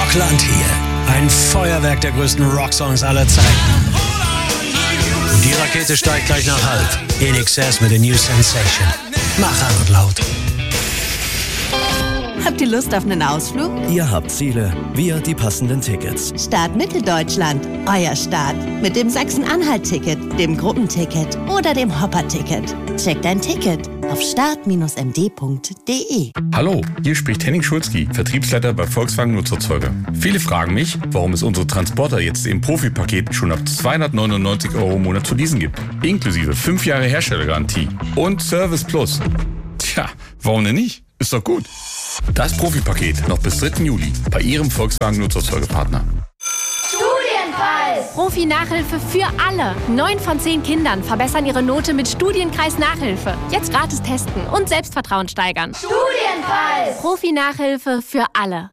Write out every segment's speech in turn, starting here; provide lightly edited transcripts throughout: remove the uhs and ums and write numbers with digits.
Rockland hier. Ein Feuerwerk der größten Rocksongs aller Zeiten. Und die Rakete steigt gleich nach halb. In Excess mit der New Sensation. Mach an und laut. Habt ihr Lust auf einen Ausflug? Ihr habt Ziele, wir die passenden Tickets. Start Mitteldeutschland, euer Start. Mit dem Sachsen-Anhalt-Ticket, dem Gruppenticket oder dem Hopper-Ticket. Checkt dein Ticket auf start-md.de. Hallo, hier spricht Henning Schulzki, Vertriebsleiter bei Volkswagen Nutzerzeuger. Viele fragen mich, warum es unsere Transporter jetzt im Profi-Paket schon ab 299 € im Monat zu leasen gibt. Inklusive 5 Jahre Herstellergarantie und Service Plus. Tja, warum denn nicht? Ist doch gut. Das Profi-Paket noch bis 3. Juli bei Ihrem Volkswagen Nutzerzeugerpartner. Studienkreis! Profi-Nachhilfe für alle. 9 von 10 Kindern verbessern ihre Note mit Studienkreis-Nachhilfe. Jetzt gratis testen und Selbstvertrauen steigern. Studienkreis! Profi-Nachhilfe für alle.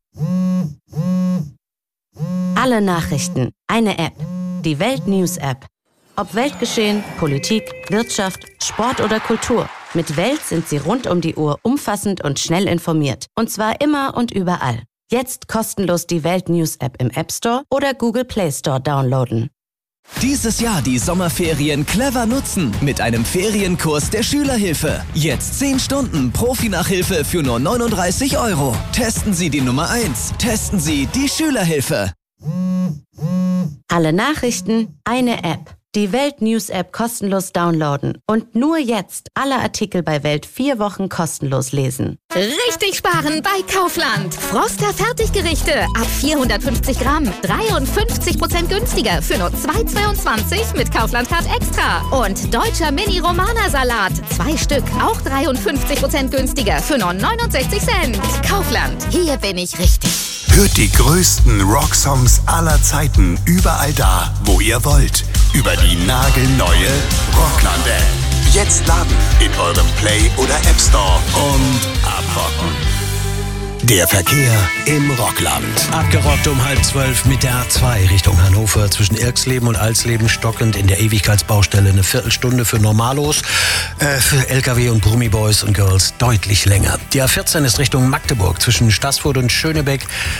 Alle Nachrichten. Eine App. Die Welt-News-App. Ob Weltgeschehen, Politik, Wirtschaft, Sport oder Kultur. Mit Welt sind Sie rund um die Uhr umfassend und schnell informiert. Und zwar immer und überall. Jetzt kostenlos die Welt News App im App Store oder Google Play Store downloaden. Dieses Jahr die Sommerferien clever nutzen mit einem Ferienkurs der Schülerhilfe. Jetzt 10 Stunden Profi-Nachhilfe für nur 39 €. Testen Sie die Nummer 1. Testen Sie die Schülerhilfe. Alle Nachrichten, eine App. Die Welt News App kostenlos downloaden. Und nur jetzt alle Artikel bei Welt 4 Wochen kostenlos lesen. Richtig sparen bei Kaufland. Froster Fertiggerichte ab 450 Gramm. 53% günstiger für nur 2,22 mit Kaufland Card Extra. Und deutscher Mini-Romana-Salat. 2 Stück, auch 53% günstiger für nur 69 Cent. Kaufland, hier bin ich richtig. Hört die größten Rocksongs aller Zeiten überall da, wo ihr wollt. Über die nagelneue Rockland-App. Jetzt laden in eurem Play- oder App Store und abrocken. Der Verkehr im Rockland. Abgerockt um 11:30 mit der A2 Richtung Hannover. Zwischen Irksleben und Alsleben stockend in der Ewigkeitsbaustelle eine Viertelstunde für Normalos. Für LKW und Brummi-Boys und Girls deutlich länger. Die A14 ist Richtung Magdeburg zwischen Staßfurt und Schönebeck.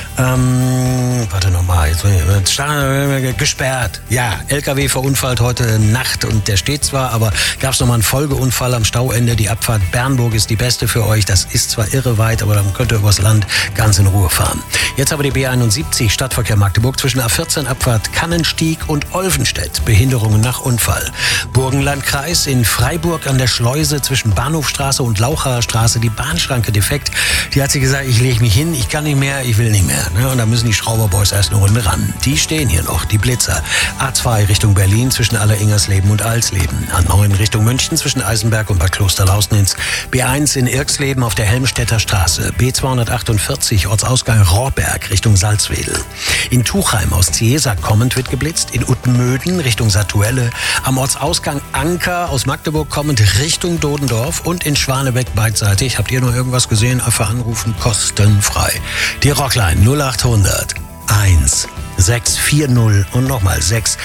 Gesperrt. Ja, LKW verunfallt heute Nacht und der steht zwar, aber gab es nochmal einen Folgeunfall am Stauende. Die Abfahrt Bernburg ist die beste für euch. Das ist zwar irre weit, aber dann könnt ihr übers Land ganz in Ruhe fahren. Jetzt aber die B71 Stadtverkehr Magdeburg zwischen A14 Abfahrt Kannenstieg und Olvenstedt. Behinderungen nach Unfall. Burgenlandkreis in Freiburg an der Schleuse zwischen Bahnhofstraße und Lauchaer Straße die Bahnschranke defekt. Die hat sie gesagt, ich lege mich hin, ich kann nicht mehr, ich will nicht mehr. Und da müssen die Schrauberboys erst eine Runde ran. Die stehen hier noch, die Blitzer. A2 Richtung Berlin zwischen Alleringersleben und Alsleben. A9 Richtung München zwischen Eisenberg und Bad Klosterlausnitz. B1 in Irksleben auf der Helmstedter Straße. B248 Ortsausgang Rohrberg Richtung Salzwedel. In Tuchheim aus Ciesa kommend wird geblitzt. In Uttenmöden Richtung Satuelle. Am Ortsausgang Anker aus Magdeburg kommend Richtung Dodendorf. Und in Schwanebeck beidseitig. Habt ihr noch irgendwas gesehen? Einfach anrufen, kostenfrei. Die Rockline 0800 1 640 und nochmal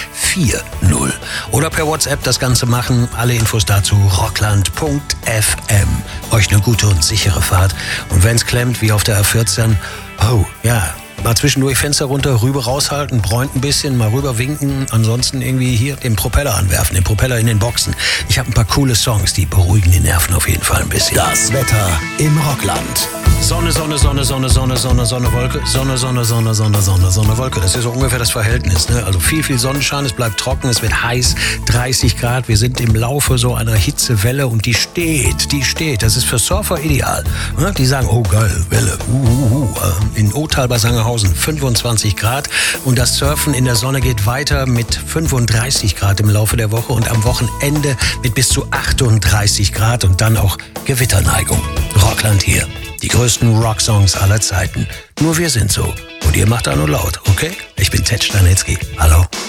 640. Oder per WhatsApp das Ganze machen. Alle Infos dazu rockland.fm. Euch eine gute und sichere Fahrt. Und wenn's klemmt, wie auf der A14, oh ja, mal zwischendurch Fenster runter, rüber raushalten, bräunt ein bisschen, mal rüber winken. Ansonsten irgendwie hier den Propeller anwerfen, den Propeller in den Boxen. Ich habe ein paar coole Songs, die beruhigen die Nerven auf jeden Fall ein bisschen. Das Wetter im Rockland. Sonne, Sonne, Sonne, Sonne, Sonne, Sonne, Sonne, Wolke. Sonne, Sonne, Sonne, Sonne, Sonne, Sonne, Wolke. Das ist so ungefähr das Verhältnis. Ne? Also viel Sonnenschein, es bleibt trocken, es wird heiß, 30 Grad. Wir sind im Laufe so einer Hitzewelle und die steht. Das ist für Surfer ideal. Ne? Die sagen, oh geil, Welle. In Othal bei Sangerhausen 25 Grad. Und das Surfen in der Sonne geht weiter mit 35 Grad im Laufe der Woche und am Wochenende mit bis zu 38 Grad und dann auch Gewitterneigung. Rockland hier. Die größten Rocksongs aller Zeiten. Nur wir sind so. Und ihr macht da nur laut, okay? Ich bin Ted Stanitzky. Hallo.